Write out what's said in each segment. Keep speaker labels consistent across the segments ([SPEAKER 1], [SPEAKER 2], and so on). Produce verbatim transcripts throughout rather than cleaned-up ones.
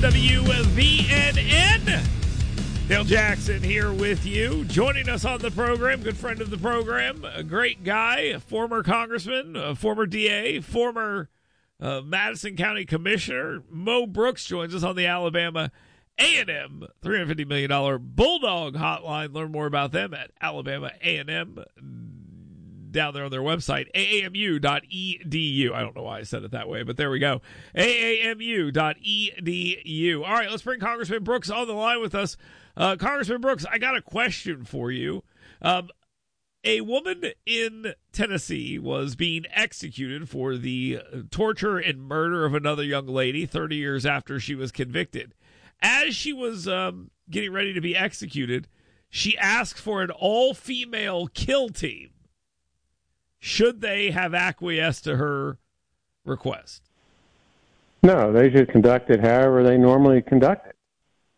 [SPEAKER 1] W V N N. Dale Jackson here with you. Joining us on the program, good friend of the program, a great guy, a former congressman, a former D A, former uh, Madison County Commissioner. Mo Brooks joins us on the Alabama A and M three hundred fifty million dollars Bulldog Hotline. Learn more about them at Alabama A and M down there on their website, A A M U dot E D U. I don't know why I said it that way, but there we go. A A M U dot E D U. All right, let's bring Congressman Brooks on the line with us. Uh, Congressman Brooks, I got a question for you. Um, a woman in Tennessee was being executed for the torture and murder of another young lady thirty years after she was convicted. As she was um, getting ready to be executed, she asked for an all-female kill team. Should they have acquiesced to her request?
[SPEAKER 2] No, they should conduct it however they normally conduct it.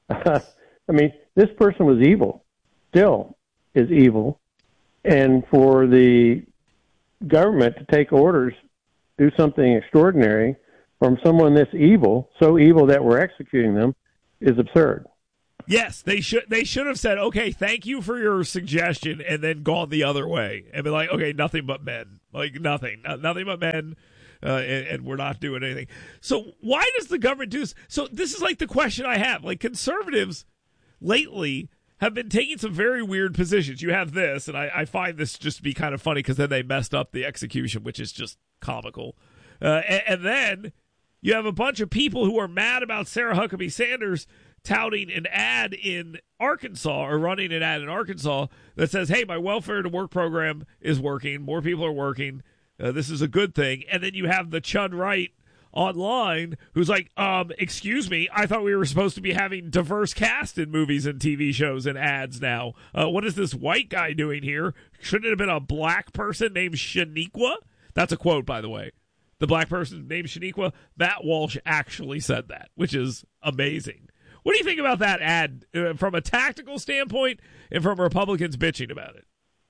[SPEAKER 2] I mean, this person was evil, still is evil, and for the government to take orders, do something extraordinary from someone this evil, so evil that we're executing them, is absurd.
[SPEAKER 1] Yes, they should they should have said, okay, thank you for your suggestion, and then gone the other way and be like, okay, nothing but men. Like, nothing. No, nothing but men, uh, and, and we're not doing anything. So why does the government do this? So this is like the question I have. Like, conservatives lately have been taking some very weird positions. You have this, and I, I find this just to be kind of funny because then they messed up the execution, which is just comical. Uh, and, and then you have a bunch of people who are mad about Sarah Huckabee Sanders touting an ad in Arkansas, or running an ad in Arkansas that says, hey, my welfare to work program is working. More people are working. Uh, this is a good thing. And then you have the Chud Wright online who's like, um, excuse me, I thought we were supposed to be having diverse cast in movies and T V shows and ads now. Uh, what is this white guy doing here? Shouldn't it have been a black person named Shaniqua? That's a quote, by the way. The black person named Shaniqua. Matt Walsh actually said that, which is amazing. What do you think about that ad uh, from a tactical standpoint and from Republicans bitching about it?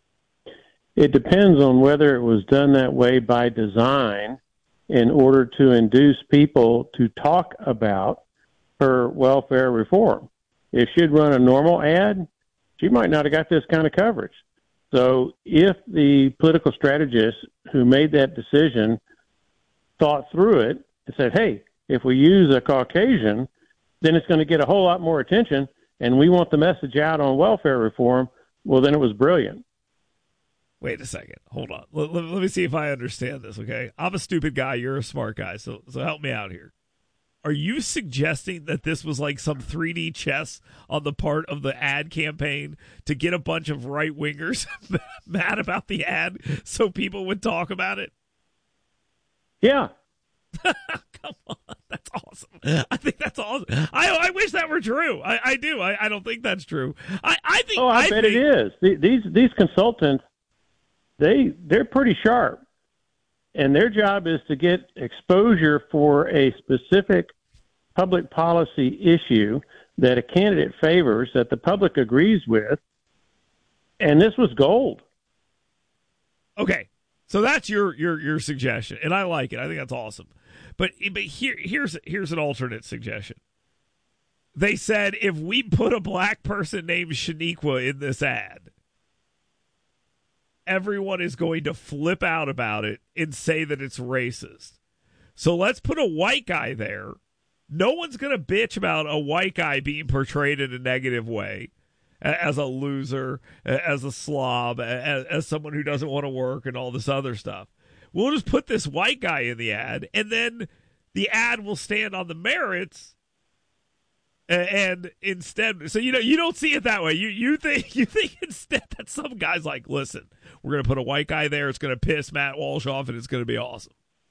[SPEAKER 2] It depends on whether it was done that way by design in order to induce people to talk about her welfare reform. If she'd run a normal ad, she might not have got this kind of coverage. So if the political strategists who made that decision thought through it and said, hey, if we use a Caucasian, then it's going to get a whole lot more attention, and we want the message out on welfare reform, well, then it was brilliant.
[SPEAKER 1] Wait a second. Hold on. Let, let, let me see if I understand this, okay? I'm a stupid guy. You're a smart guy, so so help me out here. Are you suggesting that this was like some three D chess on the part of the ad campaign to get a bunch of right-wingers mad about the ad so people would talk about it?
[SPEAKER 2] Yeah.
[SPEAKER 1] Come on. That's awesome. I think that's awesome. I I wish that were true. I, I do. I, I don't think that's true. I, I think.
[SPEAKER 2] Oh, I,
[SPEAKER 1] I
[SPEAKER 2] bet
[SPEAKER 1] think,
[SPEAKER 2] it is. These these consultants, they they're pretty sharp, and their job is to get exposure for a specific public policy issue that a candidate favors, that the public agrees with, and this was gold.
[SPEAKER 1] Okay, so that's your your your suggestion, and I like it. I think that's awesome. But but here here's here's an alternate suggestion. They said if we put a black person named Shaniqua in this ad, everyone is going to flip out about it and say that it's racist. So let's put a white guy there. No one's going to bitch about a white guy being portrayed in a negative way, as a loser, as a slob, as, as someone who doesn't want to work and all this other stuff. We'll just put this white guy in the ad, and then the ad will stand on the merits. And instead, so you know, you don't see it that way. You you think you think instead that some guy's like, listen, we're going to put a white guy there. It's going to piss Matt Walsh off, and it's going to be awesome.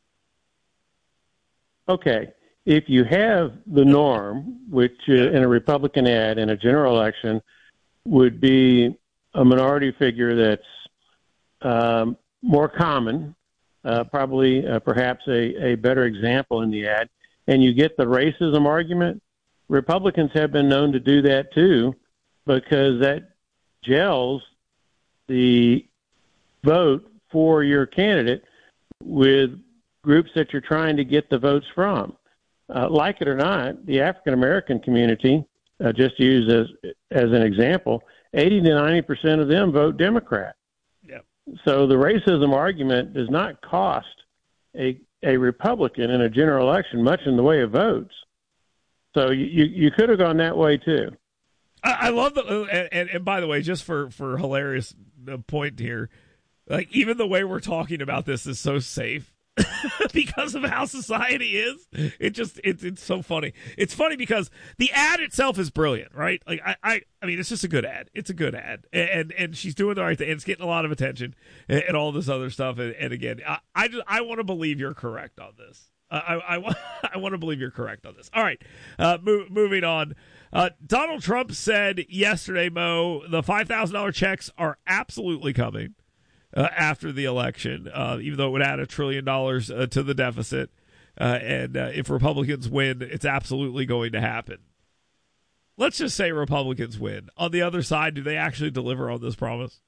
[SPEAKER 2] Okay, if you have the norm, which uh, in a Republican ad in a general election would be a minority figure that's um, more common. Uh, probably uh, perhaps a, a better example in the ad, and you get the racism argument, Republicans have been known to do that too, because that gels the vote for your candidate with groups that you're trying to get the votes from. uh, like it or not, the African American community, uh, just used as as an example, eighty to ninety percent of them vote Democrat.
[SPEAKER 1] Yeah.
[SPEAKER 2] So the racism argument does not cost a a Republican in a general election much in the way of votes. So you you, you could have gone that way too.
[SPEAKER 1] I, I love the and, and, and by the way, just for for hilarious point here, like even the way we're talking about this is so safe. Because of how society is, it just it's it's so funny. It's funny because the ad itself is brilliant, right? Like I I, I mean, it's just a good ad. It's a good ad, and and she's doing the right thing. And it's getting a lot of attention and, and all this other stuff. And, and again, I I, just, I want to believe you're correct on this. Uh, I I want I want to believe you're correct on this. All right, uh, move, moving on. Uh, Donald Trump said yesterday, Mo, the five thousand dollar checks are absolutely coming. Uh, after the election, uh, even though it would add a trillion dollars uh, to the deficit. Uh, and uh, if Republicans win, it's absolutely going to happen. Let's just say Republicans win. On the other side, do they actually deliver on this promise?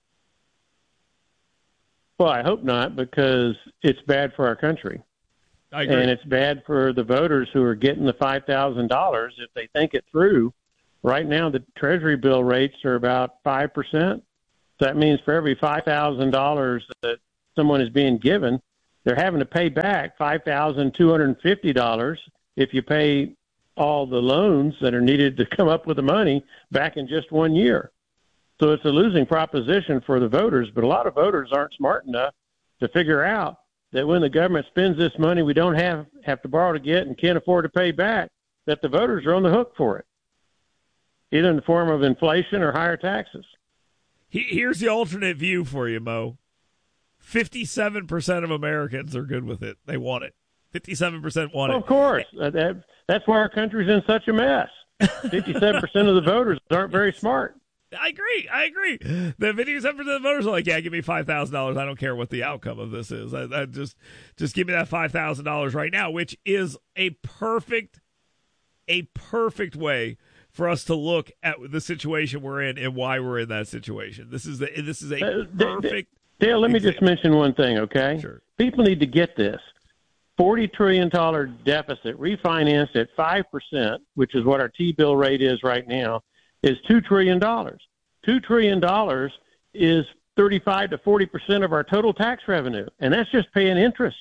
[SPEAKER 2] Well, I hope not, because it's bad for our country.
[SPEAKER 1] I agree.
[SPEAKER 2] And it's bad for the voters who are getting the five thousand dollars if they think it through. Right now, the Treasury bill rates are about five percent. So that means for every five thousand dollars that someone is being given, they're having to pay back five thousand two hundred fifty dollars if you pay all the loans that are needed to come up with the money back in just one year. So it's a losing proposition for the voters, but a lot of voters aren't smart enough to figure out that when the government spends this money we don't have, have to borrow to get and can't afford to pay back, that the voters are on the hook for it, either in the form of inflation or higher taxes.
[SPEAKER 1] Here's the alternate view for you, Mo. fifty-seven percent of Americans are good with it. They want it. fifty-seven percent want
[SPEAKER 2] well,
[SPEAKER 1] it.
[SPEAKER 2] Of course. That, that's why our country's in such a mess. fifty-seven percent of the voters aren't very smart.
[SPEAKER 1] I agree. I agree. The fifty-seven percent of the voters are like, yeah, give me five thousand dollars. I don't care what the outcome of this is. I, I just, just give me that five thousand dollars right now, which is a perfect, a perfect way for us to look at the situation we're in and why we're in that situation. This is the, this is a perfect.
[SPEAKER 2] Dale, let me
[SPEAKER 1] example.
[SPEAKER 2] just mention one thing, okay?
[SPEAKER 1] Sure.
[SPEAKER 2] People need to get this. forty trillion dollars deficit refinanced at five percent, which is what our T-bill rate is right now, is two trillion dollars. two trillion dollars is thirty-five to forty percent of our total tax revenue, and that's just paying interest.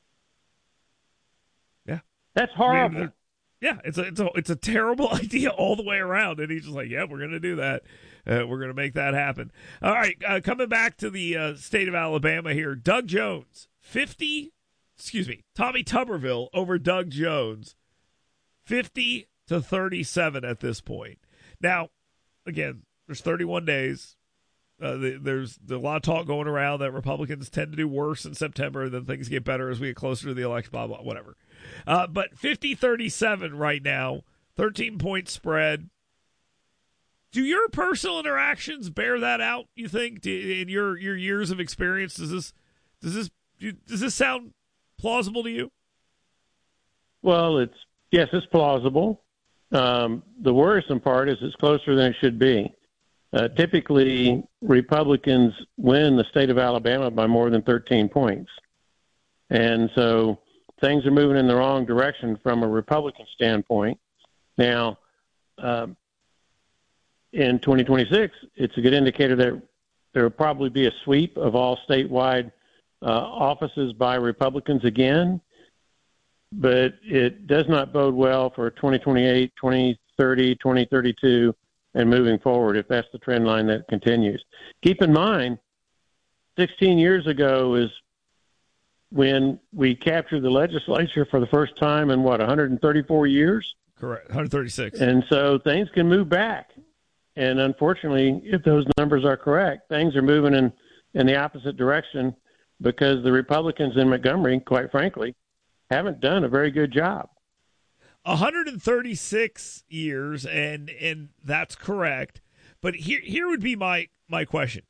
[SPEAKER 1] Yeah.
[SPEAKER 2] That's horrible.
[SPEAKER 1] I mean, Yeah, it's a it's a it's a terrible idea all the way around, and he's just like, "Yeah, we're going to do that. Uh, we're going to make that happen." All right, uh, coming back to the uh, state of Alabama here, Doug Jones, fifty, excuse me, Tommy Tuberville over Doug Jones, fifty to thirty-seven at this point. Now, again, there's thirty-one days. Uh, the, there's, there's a lot of talk going around that Republicans tend to do worse in September, then things get better as we get closer to the election, blah, blah, whatever. Uh, but fifty thirty-seven right now, thirteen-point spread. Do your personal interactions bear that out, you think, in your, your years of experience? Does this does this does this sound plausible to you?
[SPEAKER 2] Well, it's yes, it's plausible. Um, the worrisome part is it's closer than it should be. Uh, typically, Republicans win the state of Alabama by more than thirteen points. And so things are moving in the wrong direction from a Republican standpoint. Now, um, in twenty twenty-six, it's a good indicator that there will probably be a sweep of all statewide uh, offices by Republicans again. But it does not bode well for twenty twenty-eight, twenty thirty, twenty thirty-two, and moving forward if that's the trend line that continues. Keep in mind, sixteen years ago is when we captured the legislature for the first time in, what, one hundred thirty-four years?
[SPEAKER 1] Correct, one hundred thirty-six.
[SPEAKER 2] And so things can move back. And unfortunately, if those numbers are correct, things are moving in, in the opposite direction because the Republicans in Montgomery, quite frankly, haven't done a very good job.
[SPEAKER 1] one hundred thirty-six years, and and that's correct. But here here would be my, my question.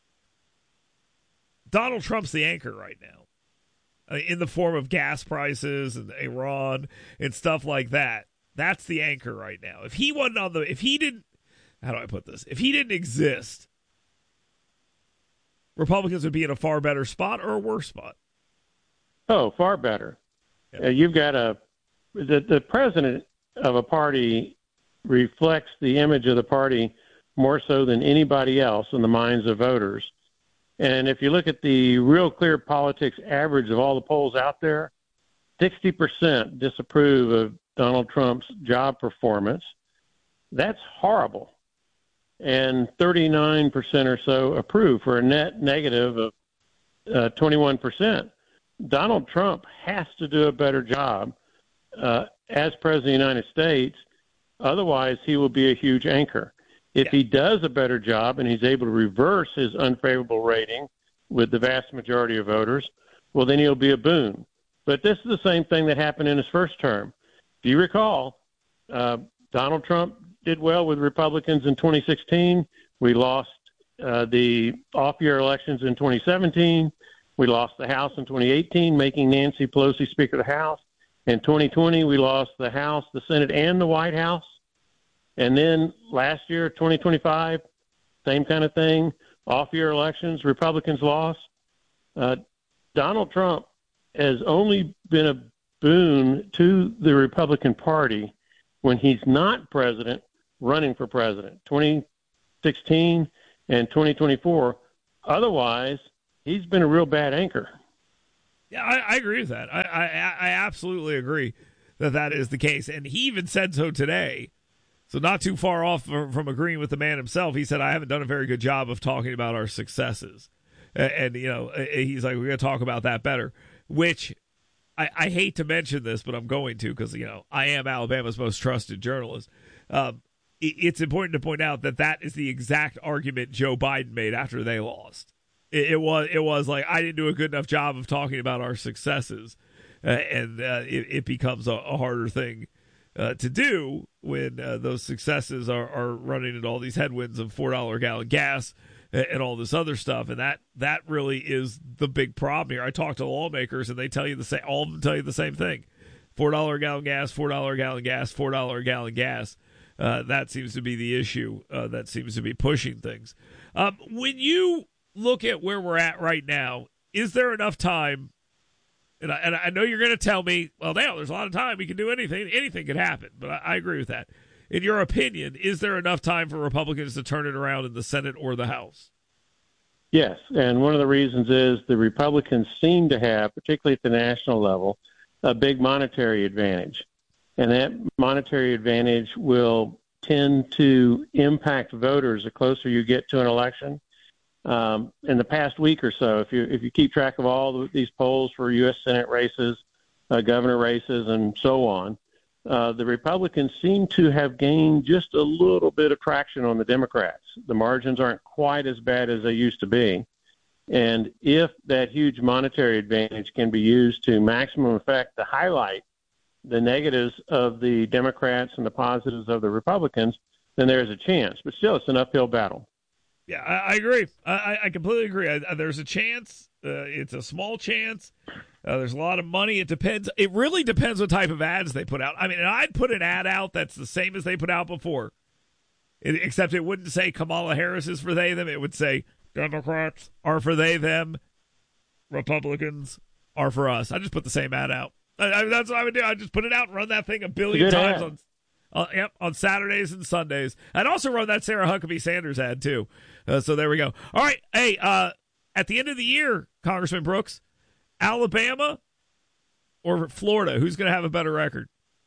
[SPEAKER 1] Donald Trump's the anchor right now, uh, in the form of gas prices and Iran and stuff like that. That's the anchor right now. If he wasn't on the, if he didn't, how do I put this? If he didn't exist, Republicans would be in a far better spot or a worse spot.
[SPEAKER 2] Oh, far better.
[SPEAKER 1] Yep.
[SPEAKER 2] Uh, you've got a the, the president of a party reflects the image of the party more so than anybody else in the minds of voters. And if you look at the Real Clear Politics average of all the polls out there, sixty percent disapprove of Donald Trump's job performance. That's horrible. And thirty-nine percent or so approve, for a net negative of uh, twenty-one percent. Donald Trump has to do a better job uh, as President of the United States. Otherwise, he will be a huge anchor. If yeah. he does a better job and he's able to reverse his unfavorable rating with the vast majority of voters, well, then he'll be a boon. But this is the same thing that happened in his first term. If you recall, uh, Donald Trump did well with Republicans in twenty sixteen. We lost uh, the off-year elections in twenty seventeen. We lost the House in twenty eighteen, making Nancy Pelosi Speaker of the House. In twenty twenty, we lost the House, the Senate, and the White House. And then last year, twenty twenty-five, same kind of thing. Off-year elections, Republicans lost. Uh, Donald Trump has only been a boon to the Republican Party when he's not president, running for president, twenty sixteen and twenty twenty-four. Otherwise, he's been a real bad anchor.
[SPEAKER 1] Yeah, I, I agree with that. I, I, I absolutely agree that that is the case. And he even said so today. So not too far off from, from agreeing with the man himself. He said, I haven't done a very good job of talking about our successes. And, and you know, he's like, we're going to talk about that better, which I, I hate to mention this, but I'm going to because, you know, I am Alabama's most trusted journalist. Um, it, it's important to point out that that is the exact argument Joe Biden made after they lost. It, it was it was like, I didn't do a good enough job of talking about our successes. Uh, and uh, it, it becomes a, a harder thing Uh, to do when uh, those successes are, are running into all these headwinds of four dollars a gallon gas and, and all this other stuff. And that, that really is the big problem here. I talk to lawmakers and they tell you the same, all of them tell you the same thing. four dollars a gallon gas, four dollars a gallon gas, four dollars a gallon gas. Uh, that seems to be the issue uh, that seems to be pushing things. Um, when you look at where we're at right now, is there enough time? And I, and I know you're going to tell me, well, now there's a lot of time. We can do anything. Anything can happen. But I, I agree with that. In your opinion, is there enough time for Republicans to turn it around in the Senate or the House?
[SPEAKER 2] Yes. And one of the reasons is the Republicans seem to have, particularly at the national level, a big monetary advantage. And that monetary advantage will tend to impact voters the closer you get to an election. Um, in the past week or so, if you if you keep track of all these polls for U S Senate races, uh, governor races, and so on, uh, the Republicans seem to have gained just a little bit of traction on the Democrats. The margins aren't quite as bad as they used to be. And if that huge monetary advantage can be used to maximum effect to highlight the negatives of the Democrats and the positives of the Republicans, then there's a chance. But still, it's an uphill battle.
[SPEAKER 1] Yeah, I, I agree. I, I completely agree. I, there's a chance. Uh, it's a small chance. Uh, there's a lot of money. It depends. It really depends what type of ads they put out. I mean, and I'd put an ad out that's the same as they put out before, it, except it wouldn't say Kamala Harris is for they, them. It would say Democrats are for they, them. Republicans are for us. I just put the same ad out. I, I, that's what I would do. I just put it out and run that thing a billion
[SPEAKER 2] Good
[SPEAKER 1] times
[SPEAKER 2] ad.
[SPEAKER 1] on Uh, yep, on Saturdays and Sundays. I'd also run that Sarah Huckabee Sanders ad, too. Uh, so there we go. All right. Hey, uh, at the end of the year, Congressman Brooks, Alabama or Florida, who's going to have a better record?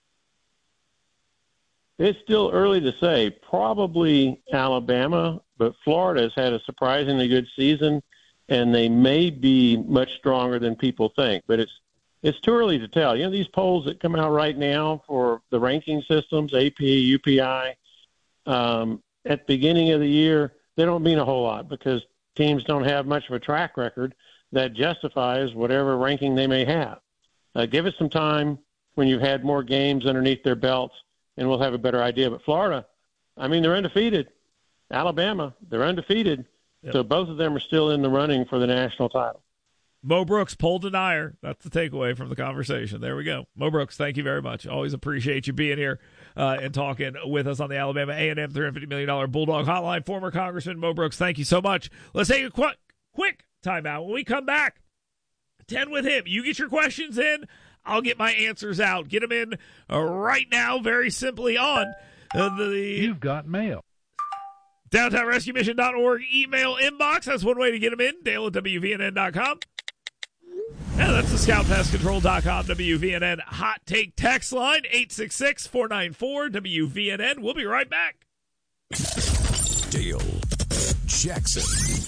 [SPEAKER 2] It's still early to say. Probably Alabama, but Florida has had a surprisingly good season, and they may be much stronger than people think. But it's It's too early to tell. You know, these polls that come out right now for the ranking systems, A P, U P I, um, at the beginning of the year, they don't mean a whole lot because teams don't have much of a track record that justifies whatever ranking they may have. Uh, give it some time when you've had more games underneath their belts, and we'll have a better idea. But Florida, I mean, they're undefeated. Alabama, they're undefeated. Yep. So both of them are still in the running for the national title.
[SPEAKER 1] Mo Brooks, poll denier. That's the takeaway from the conversation. There we go. Mo Brooks, thank you very much. Always appreciate you being here uh, and talking with us on the Alabama A and M three hundred fifty million dollars Bulldog Hotline. Former Congressman Mo Brooks, thank you so much. Let's take a quick, quick timeout. When we come back, ten with him. You get your questions in. I'll get my answers out. Get them in uh, right now, very simply on uh, the...
[SPEAKER 3] You've got mail.
[SPEAKER 1] downtown rescue mission dot org email inbox. That's one way to get them in. Dale at W V N N dot com. Yeah, that's the scout pest control dot com W V N N hot take text line, eight six six, four nine four, W V N N. We'll be right back.
[SPEAKER 4] Dale Jackson.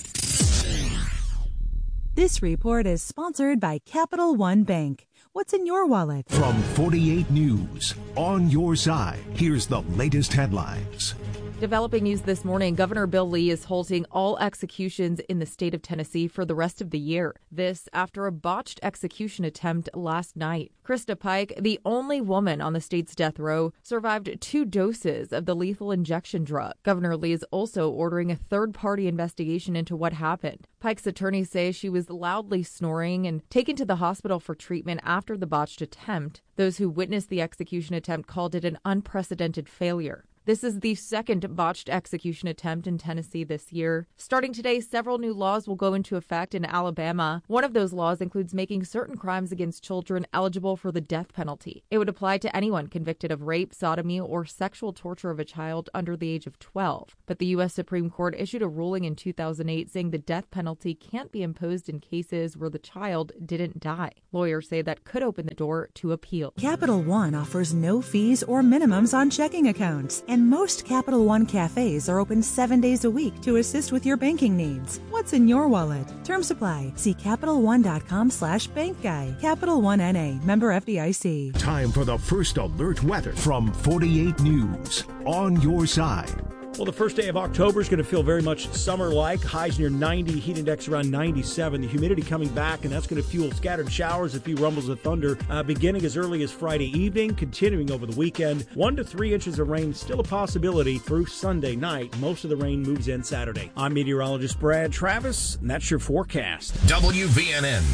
[SPEAKER 5] This report is sponsored by Capital One Bank. What's in your wallet?
[SPEAKER 4] From forty-eight News, on your side, here's the latest headlines.
[SPEAKER 6] Developing news this morning, Governor Bill Lee is halting all executions in the state of Tennessee for the rest of the year. This after a botched execution attempt last night. Krista Pike, the only woman on the state's death row, survived two doses of the lethal injection drug. Governor Lee is also ordering a third-party investigation into what happened. Pike's attorneys say she was loudly snoring and taken to the hospital for treatment after the botched attempt. Those who witnessed the execution attempt called it an unprecedented failure. This is the second botched execution attempt in Tennessee this year. Starting today, several new laws will go into effect in Alabama. One of those laws includes making certain crimes against children eligible for the death penalty. It would apply to anyone convicted of rape, sodomy, or sexual torture of a child under the age of twelve. But the U S Supreme Court issued a ruling in two thousand eight saying the death penalty can't be imposed in cases where the child didn't die. Lawyers say that could open the door to appeal.
[SPEAKER 5] Capital One offers no fees or minimums on checking accounts. And most Capital One cafes are open seven days a week to assist with your banking needs. What's in your wallet? Terms apply. See Capital One dot com slash bank guy. Capital One N A, member F D I C.
[SPEAKER 4] Time for the first alert weather from forty-eight News, on your side.
[SPEAKER 7] Well, the first day of October is going to feel very much summer-like. Highs near ninety, heat index around ninety-seven. The humidity coming back, and that's going to fuel scattered showers, a few rumbles of thunder, uh, beginning as early as Friday evening, continuing over the weekend. One to three inches of rain still a possibility through Sunday night. Most of the rain moves in Saturday. I'm meteorologist Brad Travis, and that's your forecast.
[SPEAKER 4] W V N N.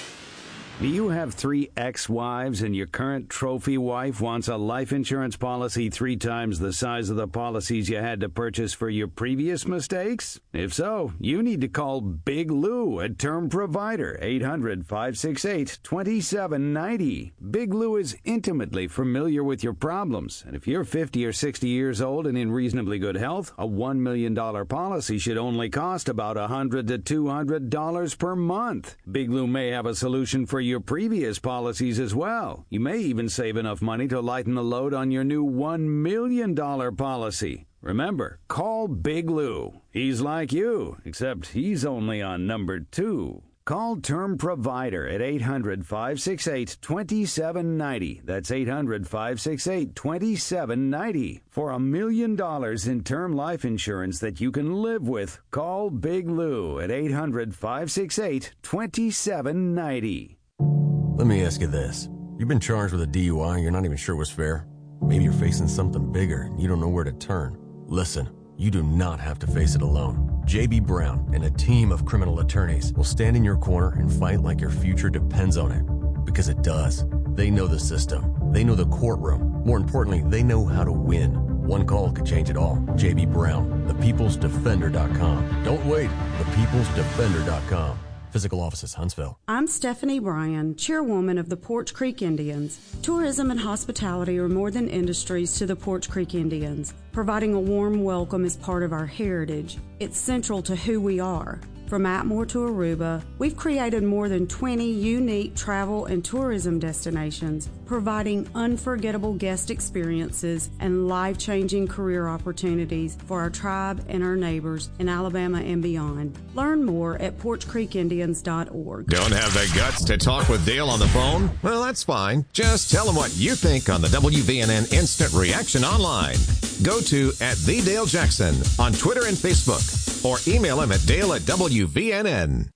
[SPEAKER 8] Do you have three ex-wives and your current trophy wife wants a life insurance policy three times the size of the policies you had to purchase for your previous mistakes? If so, you need to call Big Lou, a term provider, eight hundred, five six eight, two seven nine zero. Big Lou is intimately familiar with your problems, and if you're fifty or sixty years old and in reasonably good health, a one million dollars policy should only cost about one hundred to two hundred dollars per month. Big Lou may have a solution for your previous policies as well. You may even save enough money to lighten the load on your new one million dollars policy. Remember, call Big Lou. He's like you, except he's only on number two. Call Term Provider at eight hundred, five six eight, two seven nine zero. That's eight hundred, five six eight, two seven nine zero. For a million dollars in term life insurance that you can live with, call Big Lou at eight hundred, five six eight, two seven nine zero.
[SPEAKER 9] Let me ask you this. You've been charged with a D U I and you're not even sure what's fair? Maybe you're facing something bigger and you don't know where to turn. Listen, you do not have to face it alone. J B. Brown and a team of criminal attorneys will stand in your corner and fight like your future depends on it. Because it does. They know the system. They know the courtroom. More importantly, they know how to win. One call could change it all. J B. Brown, the peoples defender dot com. Don't wait. the peoples defender dot com. Physical offices, Huntsville.
[SPEAKER 10] I'm Stephanie Bryan, chairwoman of the Porch Creek Indians. Tourism and hospitality are more than industries to the Porch Creek Indians. Providing a warm welcome is part of our heritage. It's central to who we are. From Atmore to Aruba, we've created more than twenty unique travel and tourism destinations, providing unforgettable guest experiences and life-changing career opportunities for our tribe and our neighbors in Alabama and beyond. Learn more at porch creek indians dot org.
[SPEAKER 11] Don't have the guts to talk with Dale on the phone? Well, that's fine. Just tell him what you think on the W V N N Instant Reaction Online. Go to at the Dale Jackson on Twitter and Facebook, or email him at Dale at W V N N.